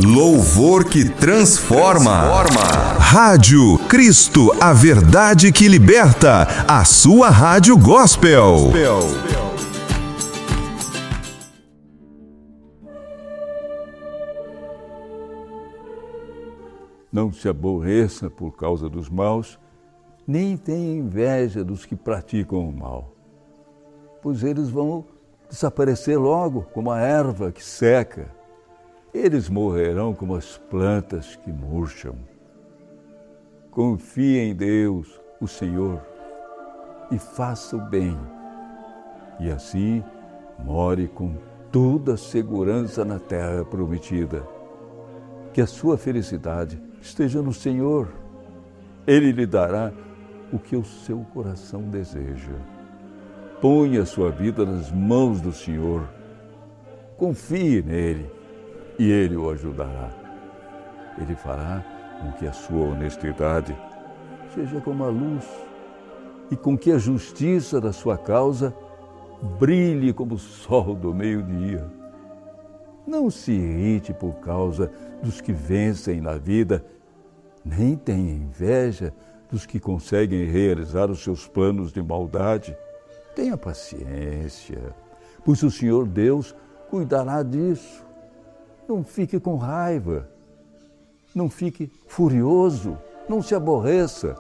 Louvor que transforma. Rádio Cristo, a verdade que liberta. A sua rádio gospel. Não se aborreça por causa dos maus, nem tenha inveja dos que praticam o mal, pois eles vão desaparecer logo, como a erva que seca. Eles morrerão como as plantas que murcham. Confie em Deus, o Senhor, e faça o bem, e assim more com toda a segurança na terra prometida. Que a sua felicidade esteja no Senhor. Ele lhe dará o que o seu coração deseja. Ponha a sua vida nas mãos do Senhor. Confie nele e ele o ajudará. Ele fará com que a sua honestidade seja como a luz e com que a justiça da sua causa brilhe como o sol do meio-dia. Não se irrite por causa dos que vencem na vida, nem tenha inveja dos que conseguem realizar os seus planos de maldade. Tenha paciência, pois o Senhor Deus cuidará disso. Não fique com raiva, não fique furioso, não se aborreça,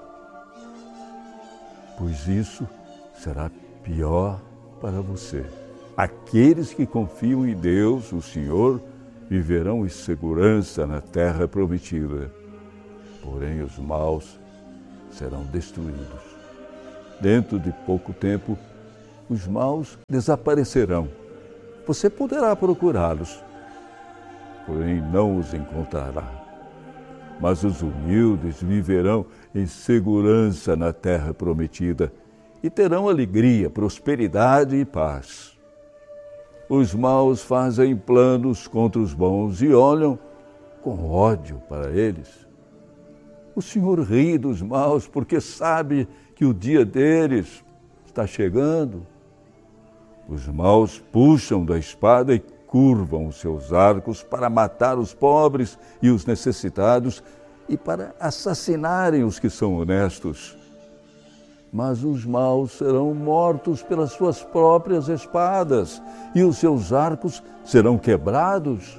pois isso será pior para você. Aqueles que confiam em Deus, o Senhor, viverão em segurança na terra prometida. Porém, os maus serão destruídos. Dentro de pouco tempo, os maus desaparecerão. Você poderá procurá-los, porém não os encontrará. Mas os humildes viverão em segurança na terra prometida e terão alegria, prosperidade e paz. Os maus fazem planos contra os bons e olham com ódio para eles. O Senhor ri dos maus porque sabe que o dia deles está chegando. Os maus puxam da espada e curvam os seus arcos para matar os pobres e os necessitados e para assassinarem os que são honestos. Mas os maus serão mortos pelas suas próprias espadas e os seus arcos serão quebrados.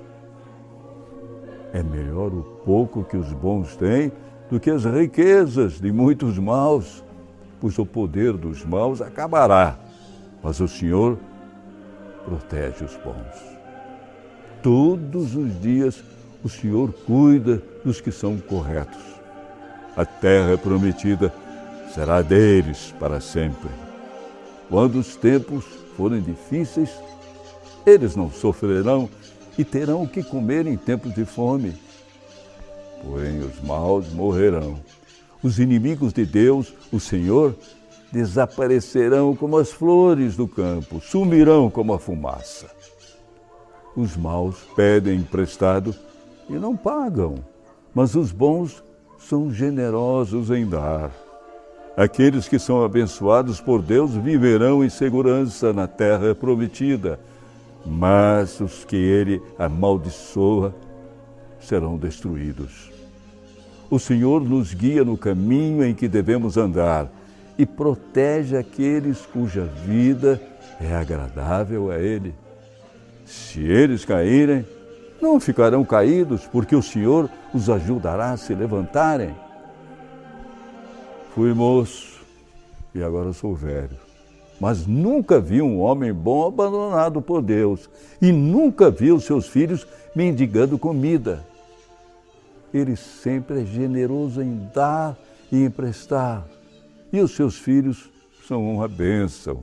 É melhor o pouco que os bons têm do que as riquezas de muitos maus, pois o poder dos maus acabará, mas o Senhor protege os bons. Todos os dias o Senhor cuida dos que são corretos. A terra prometida será deles para sempre. Quando os tempos forem difíceis, eles não sofrerão e terão o que comer em tempos de fome. Porém, os maus morrerão. Os inimigos de Deus, o Senhor, desaparecerão como as flores do campo, sumirão como a fumaça. Os maus pedem emprestado e não pagam, mas os bons são generosos em dar. Aqueles que são abençoados por Deus viverão em segurança na terra prometida, mas os que ele amaldiçoa serão destruídos. O Senhor nos guia no caminho em que devemos andar e protege aqueles cuja vida é agradável a Ele. Se eles caírem, não ficarão caídos, porque o Senhor os ajudará a se levantarem. Fui moço e agora sou velho, mas nunca vi um homem bom abandonado por Deus e nunca vi os seus filhos mendigando comida. Ele sempre é generoso em dar e emprestar, e os seus filhos são uma bênção.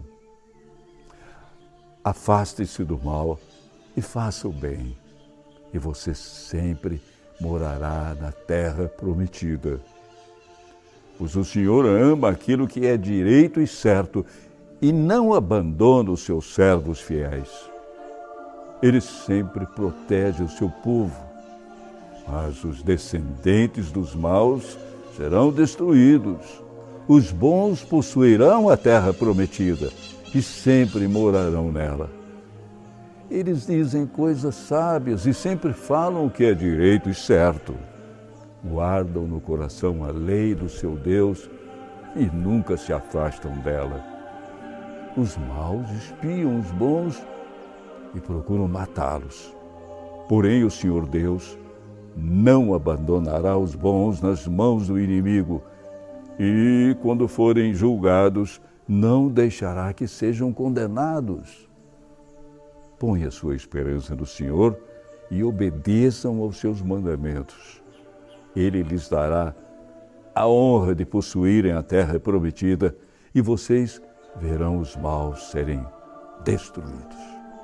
Afaste-se do mal e faça o bem, e você sempre morará na terra prometida. Pois o Senhor ama aquilo que é direito e certo e não abandona os seus servos fiéis. Ele sempre protege o seu povo, mas os descendentes dos maus serão destruídos. Os bons possuirão a terra prometida e sempre morarão nela. Eles dizem coisas sábias e sempre falam o que é direito e certo. Guardam no coração a lei do seu Deus e nunca se afastam dela. Os maus espiam os bons e procuram matá-los. Porém, o Senhor Deus não abandonará os bons nas mãos do inimigo e, quando forem julgados, não deixará que sejam condenados. Ponha sua esperança no Senhor e obedeçam aos seus mandamentos. Ele lhes dará a honra de possuírem a terra prometida e vocês verão os maus serem destruídos.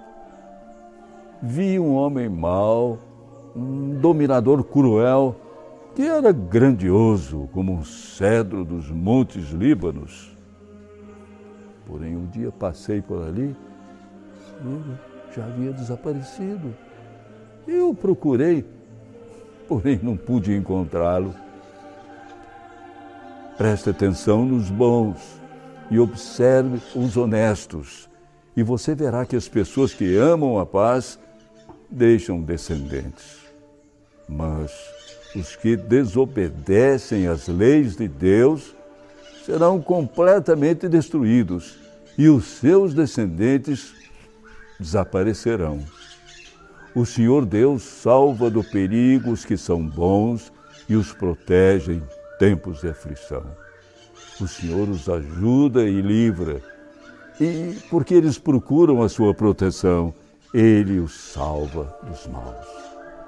Vi um homem mau, um dominador cruel, que era grandioso como um cedro dos montes Líbanos. Porém, um dia passei por ali e ele já havia desaparecido. Eu procurei, porém não pude encontrá-lo. Preste atenção nos bons e observe os honestos, e você verá que as pessoas que amam a paz deixam descendentes. Mas os que desobedecem às leis de Deus serão completamente destruídos e os seus descendentes desaparecerão. O Senhor Deus salva do perigo os que são bons e os protege em tempos de aflição. O Senhor os ajuda e livra, e porque eles procuram a sua proteção, Ele os salva dos maus.